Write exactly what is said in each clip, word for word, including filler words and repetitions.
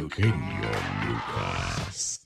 el genio Lucas.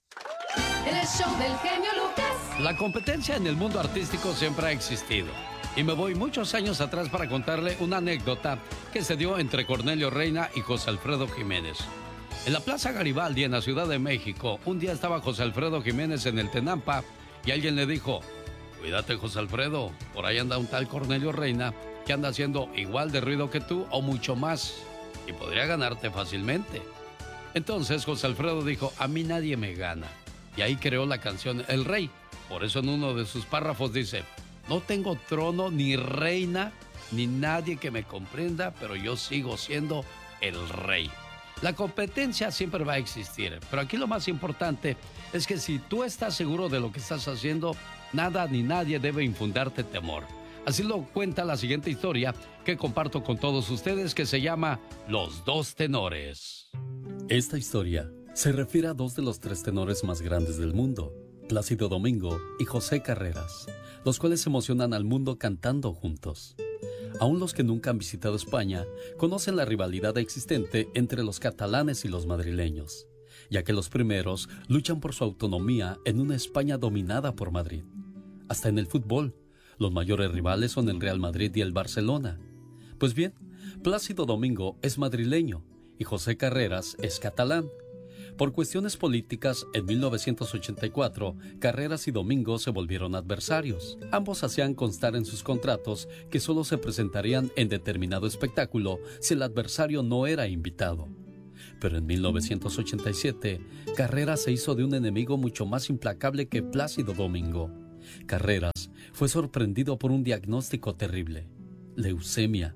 El show del genio Lucas. La competencia en el mundo artístico siempre ha existido. Y me voy muchos años atrás para contarle una anécdota que se dio entre Cornelio Reina y José Alfredo Jiménez. En la Plaza Garibaldi, en la Ciudad de México, un día estaba José Alfredo Jiménez en el Tenampa y alguien le dijo: cuídate, José Alfredo, por ahí anda un tal Cornelio Reina que anda haciendo igual de ruido que tú o mucho más y podría ganarte fácilmente. Entonces José Alfredo dijo: a mí nadie me gana. Y ahí creó la canción El Rey. Por eso en uno de sus párrafos dice: no tengo trono ni reina ni nadie que me comprenda, pero yo sigo siendo el rey. La competencia siempre va a existir, pero aquí lo más importante es que si tú estás seguro de lo que estás haciendo, nada ni nadie debe infundarte temor. Así lo cuenta la siguiente historia que comparto con todos ustedes, que se llama Los Dos Tenores. Esta historia se refiere a dos de los tres tenores más grandes del mundo, Plácido Domingo y José Carreras, los cuales emocionan al mundo cantando juntos. Aún los que nunca han visitado España conocen la rivalidad existente entre los catalanes y los madrileños, ya que los primeros luchan por su autonomía en una España dominada por Madrid. Hasta en el fútbol, los mayores rivales son el Real Madrid y el Barcelona. Pues bien, Plácido Domingo es madrileño y José Carreras es catalán. Por cuestiones políticas, en mil novecientos ochenta y cuatro, Carreras y Domingo se volvieron adversarios. Ambos hacían constar en sus contratos que solo se presentarían en determinado espectáculo si el adversario no era invitado. Pero en mil novecientos ochenta y siete, Carreras se hizo de un enemigo mucho más implacable que Plácido Domingo. Carreras fue sorprendido por un diagnóstico terrible: leucemia.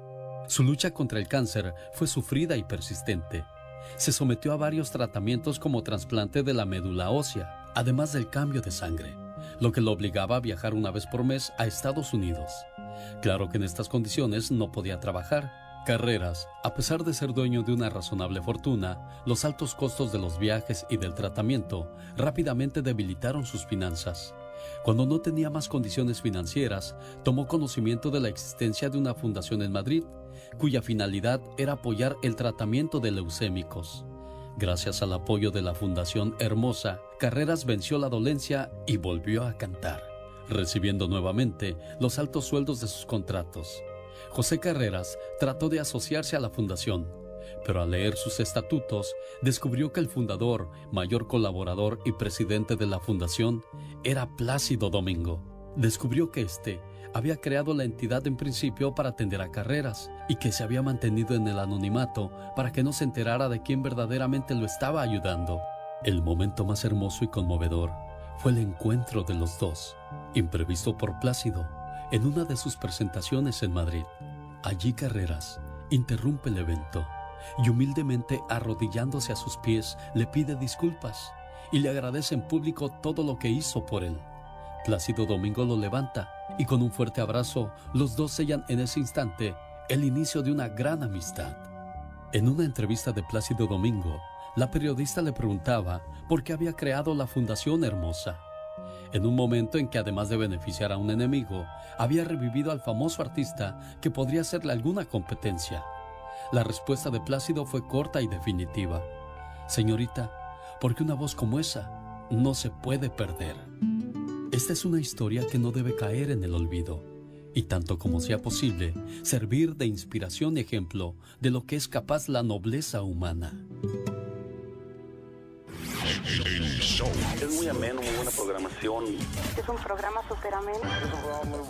Su lucha contra el cáncer fue sufrida y persistente. Se sometió a varios tratamientos como trasplante de la médula ósea, además del cambio de sangre, lo que lo obligaba a viajar una vez por mes a Estados Unidos. Claro que en estas condiciones no podía trabajar. Carreras, a pesar de ser dueño de una razonable fortuna, los altos costos de los viajes y del tratamiento rápidamente debilitaron sus finanzas. Cuando no tenía más condiciones financieras, tomó conocimiento de la existencia de una fundación en Madrid, cuya finalidad era apoyar el tratamiento de leucémicos. Gracias al apoyo de la Fundación Hermosa, Carreras venció la dolencia y volvió a cantar, recibiendo nuevamente los altos sueldos de sus contratos. José Carreras trató de asociarse a la fundación, pero al leer sus estatutos, descubrió que el fundador, mayor colaborador y presidente de la fundación era Plácido Domingo. Descubrió que éste había creado la entidad en principio para atender a Carreras y que se había mantenido en el anonimato para que no se enterara de quién verdaderamente lo estaba ayudando. El momento más hermoso y conmovedor fue el encuentro de los dos, imprevisto por Plácido, en una de sus presentaciones en Madrid. Allí Carreras interrumpe el evento y humildemente arrodillándose a sus pies le pide disculpas y le agradece en público todo lo que hizo por él. Plácido Domingo lo levanta y con un fuerte abrazo los dos sellan en ese instante el inicio de una gran amistad. En una entrevista de Plácido Domingo, la periodista le preguntaba por qué había creado la Fundación Hermosa, en un momento en que además de beneficiar a un enemigo, había revivido al famoso artista que podría hacerle alguna competencia. La respuesta de Plácido fue corta y definitiva: señorita, porque una voz como esa no se puede perder. Esta es una historia que no debe caer en el olvido, y tanto como sea posible, servir de inspiración y ejemplo de lo que es capaz la nobleza humana. El show. Es muy ameno, muy buena programación. Es un programa súper ameno. Es un programa muy bueno.